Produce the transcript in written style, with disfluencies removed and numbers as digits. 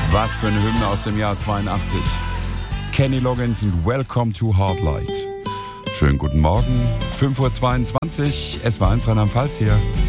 Was für eine Hymne aus dem Jahr 82. Kenny Loggins und Welcome to Hardlight. Schönen guten Morgen, 5:22 Uhr, SW1 Rheinland-Pfalz hier.